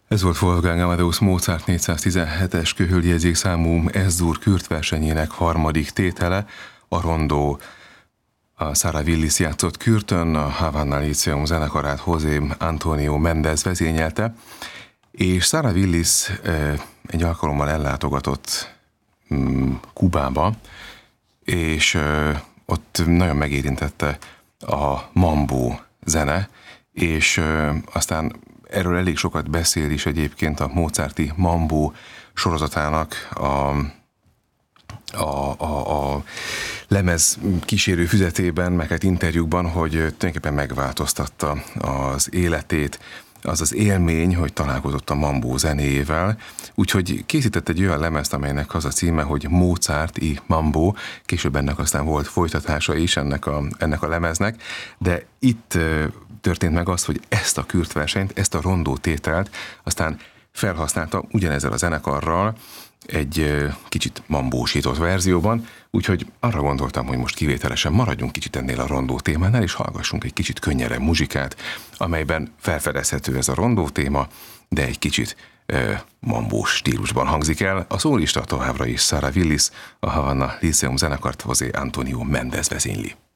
Ez volt Wolfgang Amadeus Mozart 417-es köhöljegyzék számú S-dur Kürt versenyének harmadik tétele, a rondó. A Sarah Willis játszott Kürtön, a Havana Lyceum zenekarát José Antonio Méndez vezényelte, és Sarah Willis egy alkalommal ellátogatott Kubába, és ott nagyon megérintette a mambó zene, és aztán erről elég sokat beszél is egyébként a mozarti mambó sorozatának a lemez kísérő füzetében, meg hát interjúkban, hogy tulajdonképpen megváltoztatta az életét, az az élmény, hogy találkozott a mambó zenéjével, úgyhogy készített egy olyan lemezt, amelynek az a címe, hogy Mozart i Mambo, később ennek aztán volt folytatása is ennek a lemeznek, de itt történt meg az, hogy ezt a Kürt versenyt, ezt a rondó tételt aztán felhasználta ugyanezzel a zenekarral egy kicsit mambósított verzióban, úgyhogy arra gondoltam, hogy most kivételesen maradjunk kicsit ennél a rondó témánál, és hallgassunk egy kicsit könnyedebb muzsikát, amelyben felfedezhető ez a rondó téma, de egy kicsit mambós stílusban hangzik el. A szólista továbbra is Sarah Willis, a Havana Lyceum zenekart José Antonio Méndez vezényli.